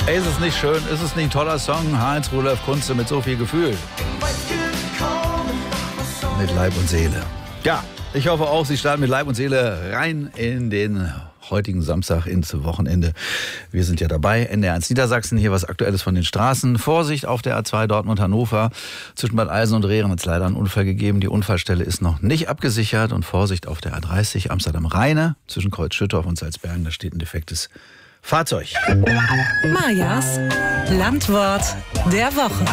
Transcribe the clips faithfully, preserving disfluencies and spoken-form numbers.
Ey, ist es nicht schön? Ist es nicht ein toller Song? Heinz-Rudolf Kunze mit so viel Gefühl. Mit Leib und Seele. Ja, ich hoffe auch, Sie starten mit Leib und Seele rein in den heutigen Samstag ins Wochenende. Wir sind ja dabei. N D R eins Niedersachsen, hier was Aktuelles von den Straßen. Vorsicht auf der A zwei Dortmund-Hannover. Zwischen Bad Eilsen und Rehren hat es leider einen Unfall gegeben. Die Unfallstelle ist noch nicht abgesichert. Und Vorsicht auf der A dreißig Amsterdam-Rheine. Zwischen Kreuz-Schüttorf und Salzbergen, da steht ein defektes Fahrzeug. Majas Landwort der Woche.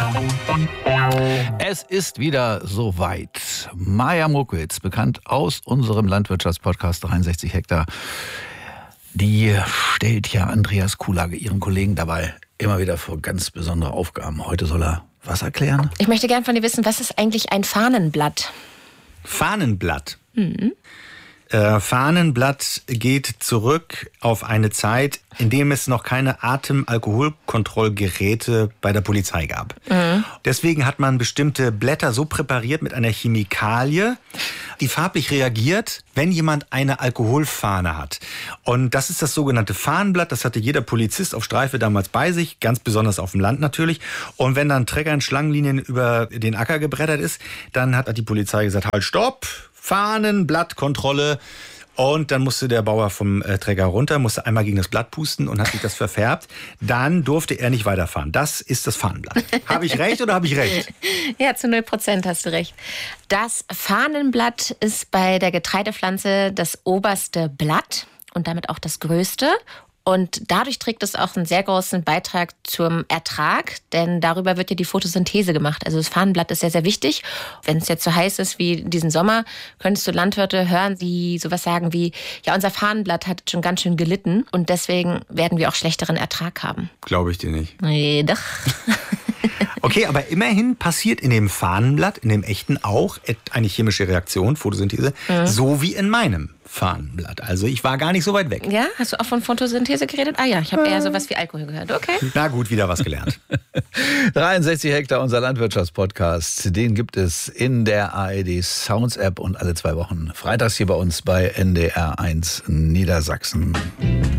Es ist wieder soweit. Maja Mokwitz, bekannt aus unserem Landwirtschaftspodcast dreiundsechzig Hektar, die stellt ja Andreas Kuhlage, ihren Kollegen, dabei immer wieder vor ganz besondere Aufgaben. Heute soll er was erklären? Ich möchte gern von dir wissen, was ist eigentlich ein Fahnenblatt? Fahnenblatt? Mhm. Äh, Fahnenblatt geht zurück auf eine Zeit, in dem es noch keine Atemalkoholkontrollgeräte bei der Polizei gab. Mhm. Deswegen hat man bestimmte Blätter so präpariert mit einer Chemikalie, die farblich reagiert, wenn jemand eine Alkoholfahne hat. Und das ist das sogenannte Fahnenblatt. Das hatte jeder Polizist auf Streife damals bei sich, ganz besonders auf dem Land natürlich. Und wenn dann Trecker in Schlangenlinien über den Acker gebrettert ist, dann hat die Polizei gesagt, halt, stopp! Fahnenblattkontrolle. Und dann musste der Bauer vom äh, Träger runter, musste einmal gegen das Blatt pusten und hat sich das verfärbt. Dann durfte er nicht weiterfahren. Das ist das Fahnenblatt. Habe ich recht oder habe ich recht? Ja, zu null Prozent hast du recht. Das Fahnenblatt ist bei der Getreidepflanze das oberste Blatt und damit auch das größte. Und dadurch trägt es auch einen sehr großen Beitrag zum Ertrag, denn darüber wird ja die Photosynthese gemacht. Also das Fahnenblatt ist sehr, sehr wichtig. Wenn es jetzt so heiß ist wie diesen Sommer, könntest du Landwirte hören, die sowas sagen wie, ja, unser Fahnenblatt hat schon ganz schön gelitten und deswegen werden wir auch schlechteren Ertrag haben. Glaube ich dir nicht. Nee, doch. Okay, aber immerhin passiert in dem Fahnenblatt, in dem echten auch, eine chemische Reaktion, Photosynthese, mhm. so wie in meinem Fahnenblatt. Also ich war gar nicht so weit weg. Ja, hast du auch von Photosynthese geredet? Ah ja, ich habe eher sowas wie Alkohol gehört. Okay. Na gut, wieder was gelernt. dreiundsechzig Hektar, unser Landwirtschaftspodcast. Den gibt es in der A R D Sounds App und alle zwei Wochen freitags hier bei uns bei N D R eins Niedersachsen.